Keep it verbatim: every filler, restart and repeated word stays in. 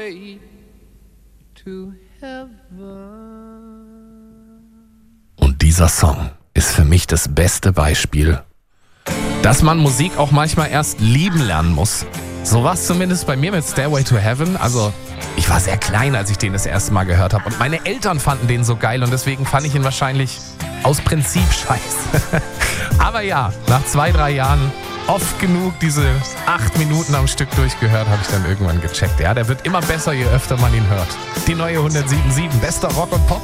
Stairway to Heaven. Und dieser Song ist für mich das beste Beispiel, dass man Musik auch manchmal erst lieben lernen muss. So war es zumindest bei mir mit Stairway to Heaven. Also ich war sehr klein, als ich den das erste Mal gehört habe. Und meine Eltern fanden den so geil und deswegen fand ich ihn wahrscheinlich aus Prinzip scheiße. Aber ja, nach zwei, drei Jahren oft genug diese acht Minuten am Stück durchgehört, habe ich dann irgendwann gecheckt. Ja, der wird immer besser, je öfter man ihn hört. Die neue hundertsieben Komma sieben, bester Rock und Pop.